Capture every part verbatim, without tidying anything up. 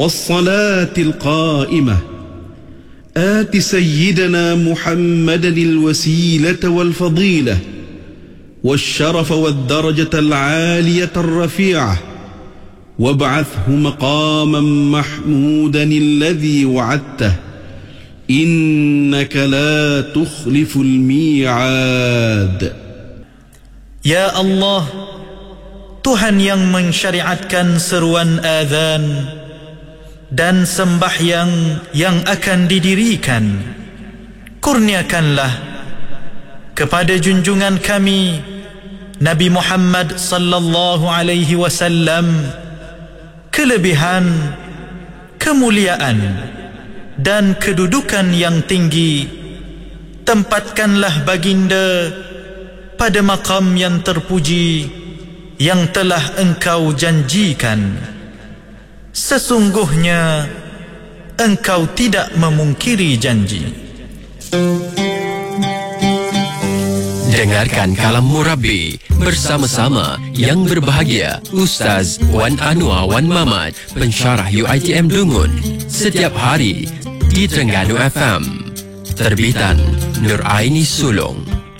والصلاة القائمة آت سيدنا محمدا الوسيلة والفضيلة والشرف والدرجة العالية الرفيعة وابعثه مقاما محمودا الذي وعدته إنك لا تخلف الميعاد. Ya Allah, Tuhan yang mensyariatkan seruan azan dan sembahyang yang akan didirikan, kurniakanlah kepada junjungan kami Nabi Muhammad sallallahu alaihi wasallam kelebihan, kemuliaan dan kedudukan yang tinggi. Tempatkanlah baginda pada maqam yang terpuji yang telah engkau janjikan. Sesungguhnya engkau tidak memungkiri janji. Dengarkan Kalam Murabi bersama-sama yang berbahagia Ustaz Wan Anwar Wan Mamat, pensyarah U I T M Dungun, setiap hari di Terengganu F M. Terbitan Nur Aini Sulong.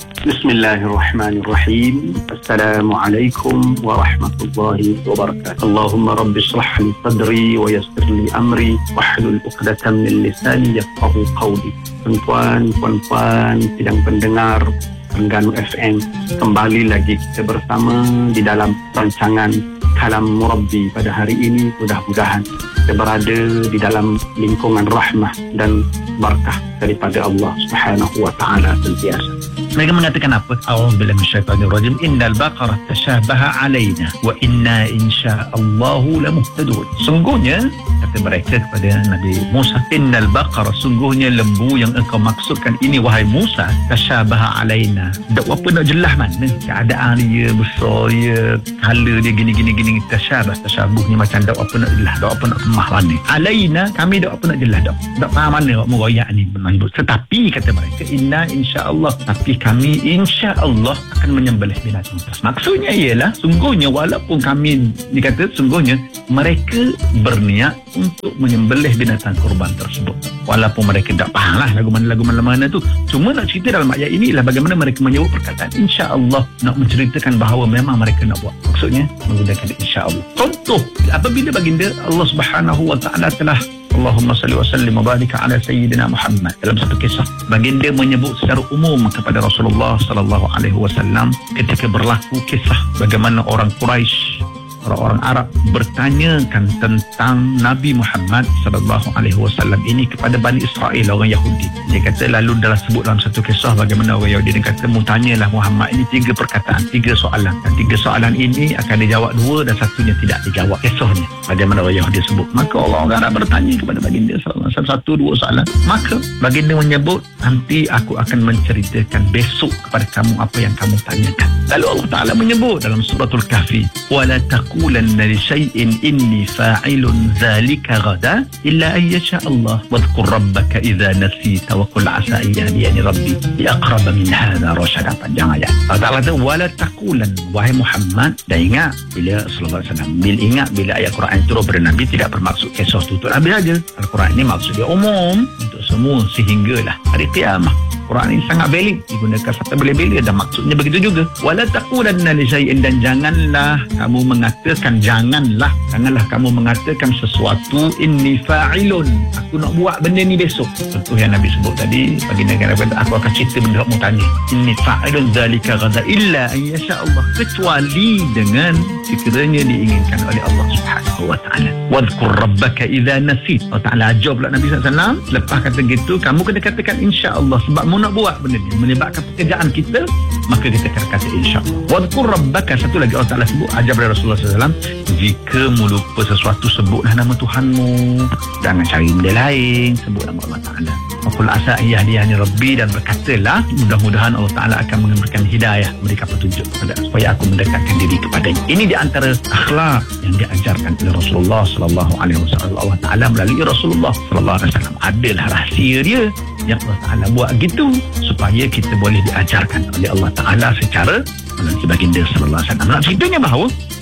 Bismillahirrahmanirrahim. Assalamualaikum warahmatullahi wabarakatuh. Allahumma rabbi shrah li sadri wa yassir li amri wahlul 'uqdatam min lisani yafqahu qawli. Tuan-tuan, puan-puan, sidang pendengar Terengganu F M, kembali lagi kita bersama di dalam rancangan Kalam Murabi pada hari ini. Mudah-mudahan kita berada di dalam lingkungan rahmah dan barakah daripada Allah Subhanahu wa taala sentiasa. Mereka mengatakan apa? A'udzubillahi minasyaitonirrajim. Innal baqarah tashabaha alaina wa inna insyaallahu lamuhtadun. Sungguhnya, kata mereka kepada Nabi Musa, innal baqarah, sungguhnya lembu yang engkau maksudkan ini wahai Musa, tashabaha alaina. Tak apa nak jelas mana keadaan dia, besar dia, color dia gini gini gini, tashabah. Tashabuh ni macam tak apa nak jelas, tak apa nak kemah mana. Alaina, kami tak apa nak jelas, tak, tak faham mana awak merayak ni menyebut. Tetapi kata mereka, inna insyaallah, tapi kami insya-Allah akan menyembelih binatang tersebut. Maksudnya ialah sungguhnya walaupun kami dikata sungguhnya mereka berniat untuk menyembelih binatang kurban tersebut. Walaupun mereka tak faham lah lagu mana-lagu mana-mana tu. Cuma nak cerita dalam ayat ini ialah bagaimana mereka menyebut perkataan insya-Allah, nak menceritakan bahawa memang mereka nak buat. Maksudnya menggunakan insya-Allah. Contoh, apabila baginda Allah Subhanahu wa taala telah Allahumma salli wa sallim wa barik ala sayyidina Muhammad, dalam satu kisah baginda menyebut secara umum kepada Rasulullah sallallahu alaihi wasallam ketika berlaku kisah bagaimana orang Quraisy, orang-orang Arab bertanyakan tentang Nabi Muhammad sallallahu alaihi wasallam ini kepada Bani Israel, orang Yahudi. Dia kata, lalu dalam sebut dalam satu kisah bagaimana orang Yahudi dia kata, mu tanyalah Muhammad ini tiga perkataan, tiga soalan, dan tiga soalan ini akan dijawab dua dan satunya tidak dijawab. Kisahnya bagaimana orang Yahudi sebut. Maka orang Arab bertanya kepada baginda sallallahu alaihi wasallam satu dua soalan. Maka baginda menyebut, nanti aku akan menceritakan besok kepada kamu apa yang kamu tanyakan. Lalu Allah Ta'ala menyebut dalam suratul Kahfi, wala taqulanna li shay'in inni fa'ilun dhalika ghadan illa an yasha Allah wadhkur rabbaka idza nasita wa qul asa an yahdiyani rabbi li aqrab min hadha rashada. Panjang ayat. Allah Ta'ala kata wala taqulan, wahai Muhammad, dan ingat bila sallallahu alaihi wasallam bil ingat bila ayat Quran turun pada Nabi tidak bermaksud kisah tutup Nabi saja. Al-Quran ini maksud dia umum untuk semua sehinggalah hari kiamat. Quran ini sangat valid, digunakan sampai bila-bila dan maksudnya begitu juga. Wala taqulanna li syai'in, dan janganlah kamu mengatakan janganlah janganlah kamu mengatakan sesuatu inni fa'ilun, aku nak buat benda ni besok. Contoh yang Nabi sebut tadi, baginda kata aku akan cerita benda kamu tanya, inni fa'ilun zalika ghadan illa an yasha Allah, kecuali dengan sekiranya diinginkan oleh Allah Subhanahu wa taala. Wadhkur rabbaka idza nasit. Allah Taala ajar pula Nabi sallallahu alaihi wasallam, lepas kata gitu kamu kena katakan insya-Allah, sebab mu nak buat benda ni menyebabkan pekerjaan kita, maka kita kena kata insya-Allah. Wadhkur rabbaka, satu lagi Allah Taala sebut ajar pada Rasulullah sallallahu alaihi wasallam, jika mu lupa sesuatu sebutlah nama Tuhanmu, jangan cari benda lain, sebut nama Allah Taala. Qul asa yahdiyani rabbi, dan berkatalah mudah-mudahan Allah Taala akan memberikan hidayah, memberikan petunjuk kepada supaya aku mendekatkan diri kepadanya. Ini di antara akhlak yang diajarkan oleh Rasulullah sallallahu alaihi wasallam. Allah Taala melalui Rasulullah sallallahu alaihi wasallam adalah rahsia dia yang Allah Taala buat gitu supaya kita boleh diajarkan oleh Allah Taala secara melalui baginda sallallahu alaihi wasallam. Nak ceritanya bahawa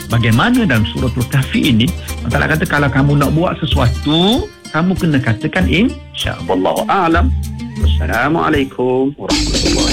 Bagaimana dalam surah Al-Kahfi ini, Allah Ta'ala kata kalau kamu nak buat sesuatu, kamu kena katakan insya-Allah. Wallahu a'lam. Wassalamualaikum warahmatullahi